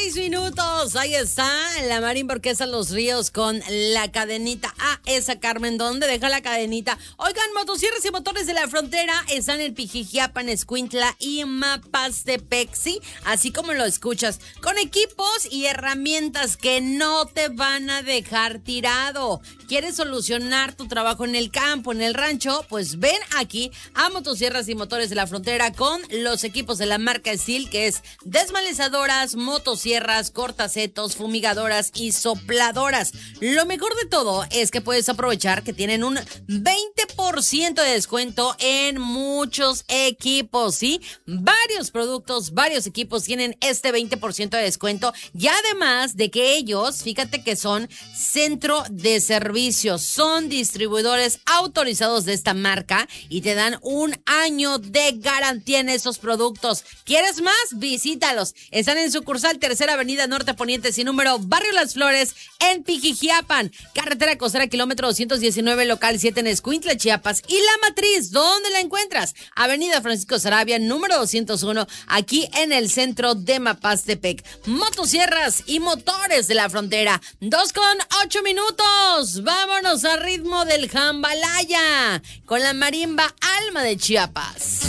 6 minutos. Ahí está la Marín Orquesta Los Ríos con la cadenita. Esa Carmen, ¿dónde deja la cadenita? Oigan, motosierras y motores de la frontera están en Pijijiapan, Escuintla y Mapastepec, ¿sí? Así como lo escuchas, con equipos y herramientas que no te van a dejar tirado. ¿Quieres solucionar tu trabajo en el campo, en el rancho? Pues ven aquí a Motosierras y Motores de la Frontera con los equipos de la marca Steel, que es desmalezadoras, motosierras, cortacetos, fumigadoras y sopladoras. Lo mejor de todo es que puedes aprovechar que tienen un 20% de descuento en muchos equipos, ¿sí? Varios productos, varios equipos tienen este 20% de descuento y además de que ellos, fíjate que son centro de servicios, son distribuidores autorizados de esta marca y te dan un año de garantía en esos productos. ¿Quieres más? Visítalos. Están en sucursal Tercera Avenida Norte Poniente sin número, Barrio Las Flores, en Pijijiapan, carretera costera kilómetro 219, local 7 en Escuintla, Chiapas. Y La Matriz, ¿dónde la encuentras? Avenida Francisco Sarabia, número 201, aquí en el centro de Mapastepec. Motosierras y motores de la frontera. 2:08 minutos. Vámonos a ritmo del jambalaya con la marimba Alma de Chiapas.